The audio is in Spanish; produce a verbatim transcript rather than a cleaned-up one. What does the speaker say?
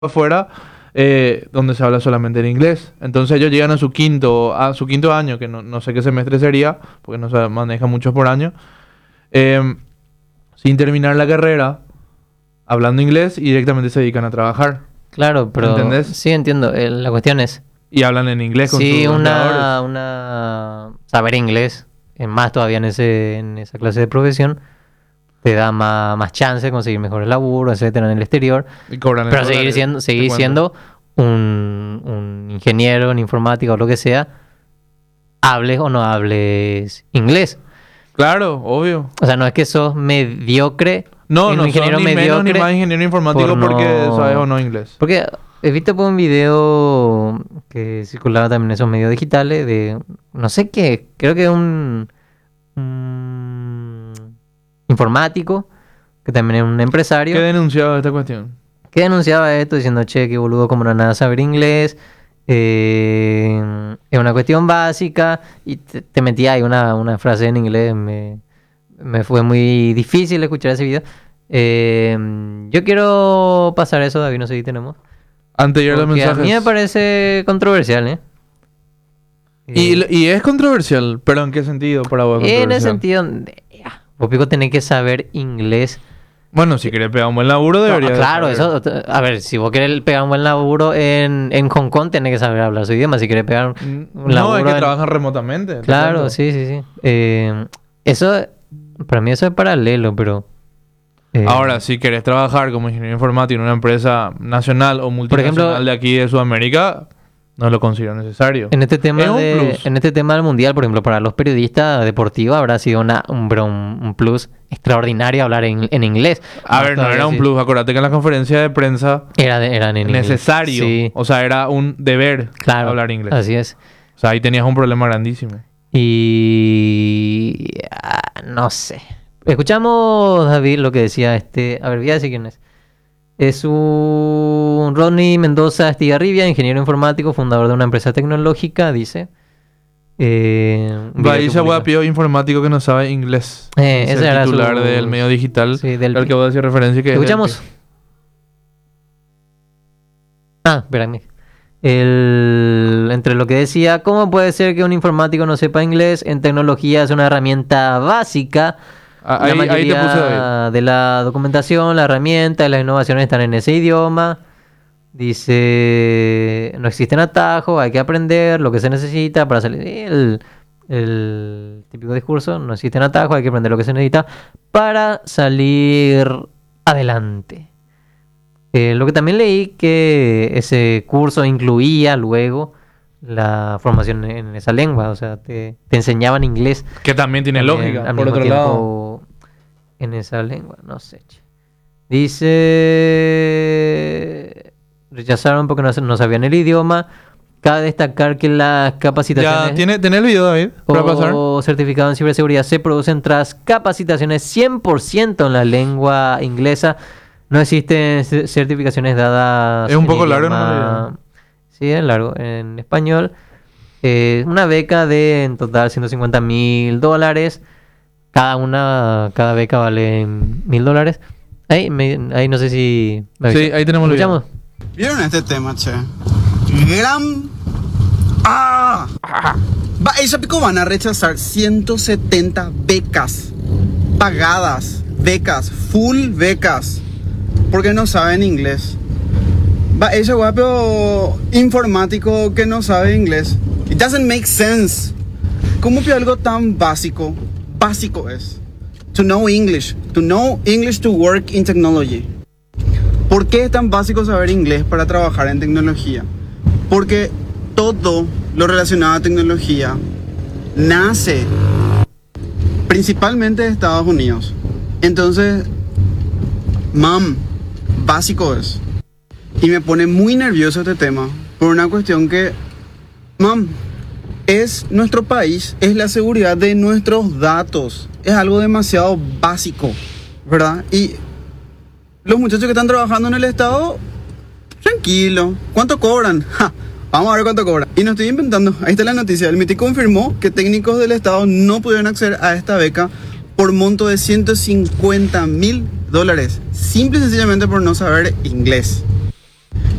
afuera eh, donde se habla solamente en inglés. Entonces ellos llegan a su quinto, a su quinto año, que no, no sé qué semestre sería, porque no se maneja muchos por año, eh, sin terminar la carrera, hablando inglés y directamente se dedican a trabajar. Claro, pero ¿Entendés? sí entiendo. Eh, la cuestión es, Y hablan en inglés con sí, sus una, empleadores. una saber inglés, eh, más todavía en ese, en esa clase de profesión, te da más, más chance de conseguir mejores laburos, etcétera, en el exterior. Y cobran en Pero seguir dólares, siendo, te seguir cuento. siendo un, un ingeniero en informática o lo que sea, hables o no hables inglés. Claro, obvio. O sea, no es que sos mediocre, No, un no ingeniero son ni menos ni mediocre más ingeniero informático por porque no- sabes o no inglés. Porque he visto por un video que circulaba también en esos medios digitales de, no sé qué, creo que un, un informático, que también es un empresario, ¿Qué denunciaba esta cuestión? que denunciaba esto diciendo, che, qué boludo, como no nada saber inglés, eh, es una cuestión básica, y te, te metía ahí una, una frase en inglés, me, me fue muy difícil escuchar ese video. Eh, yo quiero pasar eso, David, no sé si tenemos. Anterior los Porque a mensajes. mí me parece controversial, ¿eh? Y, Eh, y es controversial, pero ¿en qué sentido para vos es en el controversial? sentido, de, ya, vos pico tenés que saber inglés. Bueno, si querés pegar un buen laburo No, deberías de claro, saber. eso, a ver, si vos querés pegar un buen laburo en, en Hong Kong, tenés que saber hablar su idioma. Si querés pegar un, Mm, un No, laburo es que en- trabajan remotamente. te Claro, cuento. sí, sí, sí. Eh, eso, para mí eso es paralelo, pero... eh, Ahora, si querés trabajar como ingeniero informático en una empresa nacional o multinacional ejemplo, de aquí de Sudamérica, no lo considero necesario. En este tema Es un de, plus. en este tema del mundial, por ejemplo, para los periodistas deportivos habrá sido una, un, bro- un, un plus extraordinario hablar en, en inglés. A Más ver, no todavía era un si- plus. Acuérdate que en la conferencia de prensa Era de- eran en inglés. necesario. Sí, O sea, era un deber claro. hablar inglés. Así es. O sea, ahí tenías un problema grandísimo. Y ah, no sé. Escuchamos, David, lo que decía este. A ver, voy a decir quién es. Es un Rodney Mendoza Estigarribia, ingeniero informático, fundador de una empresa tecnológica, dice. Eh, un video que Baisa publica. Guapio, informático que no sabe inglés. Eh, Es ese el era titular su- del medio digital Sí, del- al que voy a decir referencia. Que es Escuchamos. el- Ah, espérame. El, entre lo que decía, ¿cómo puede ser que un informático no sepa inglés? En tecnología es una herramienta básica. Ah, La ahí, ahí te mayoría puse David. de la documentación, la herramienta y las innovaciones están en ese idioma. Dice, no existen atajos, hay que aprender lo que se necesita para salir. El, el típico discurso, no existen atajos, hay que aprender lo que se necesita para salir adelante. Eh, lo que también leí que ese curso incluía luego la formación en esa lengua, o sea, te, te enseñaban inglés. Que también tiene también lógica, al por mismo otro tiempo lado. en esa lengua, no sé. che. Dice, rechazaron porque no, no sabían el idioma. Cabe destacar que las capacitaciones Ya, ¿tiene, ¿tiene el video, David? Para pasar. o certificado en ciberseguridad se producen tras capacitaciones cien por ciento en la lengua inglesa. No existen c- certificaciones dadas. Es un en poco largo, no me lo idioma- leí. Sí, es largo. En español. Eh, una beca de en total ciento cincuenta mil dólares. Cada una, cada beca vale mil dólares. Ahí, me- ahí no sé si. me Sí, avisa. ahí tenemos el video. Escuchamos. ¿Vieron este tema, che? Gran... ¡Ah! Va, ella pico van a rechazar ciento setenta becas pagadas, becas, full becas, porque no saben inglés. Va, ese guapo informático que no sabe inglés. It doesn't make sense. ¿Cómo que algo tan básico, básico es? To know English, to know English to work in technology. ¿Por qué es tan básico saber inglés para trabajar en tecnología? Porque todo lo relacionado a tecnología nace principalmente de Estados Unidos. Entonces, mam, básico es. Y me pone muy nervioso este tema por una cuestión que, mam, es nuestro país, es la seguridad de nuestros datos. Es algo demasiado básico, ¿verdad? Y los muchachos que están trabajando en el Estado, tranquilo. ¿Cuánto cobran? Ja, vamos a ver cuánto cobran. Y no estoy inventando. Ahí está la noticia. El MITI confirmó que técnicos del Estado no pudieron acceder a esta beca por monto de ciento cincuenta mil dólares. Simple y sencillamente por no saber inglés.